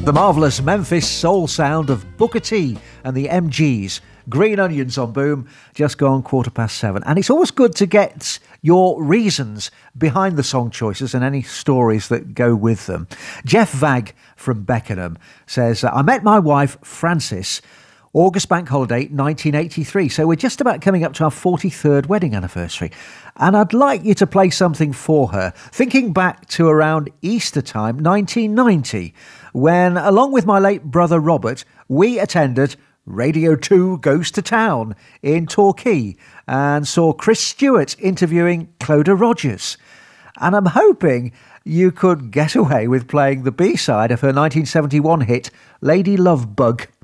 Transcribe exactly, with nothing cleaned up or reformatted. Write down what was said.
The marvellous Memphis soul sound of Booker T and the M Gs. Green Onions on Boom, just gone quarter past seven. And it's always good to get your reasons behind the song choices and any stories that go with them. Jeff Vag from Beckenham says, I met my wife, Frances, August bank holiday nineteen eighty-three, so we're just about coming up to our forty-third wedding anniversary, and I'd like you to play something for her, thinking back to around Easter time nineteen ninety, when, along with my late brother Robert, we attended Radio two Goes to Town in Torquay and saw Chris Stewart interviewing Clodagh Rogers. And I'm hoping you could get away with playing the B-side of her nineteen seventy-one hit Lady Love Bug.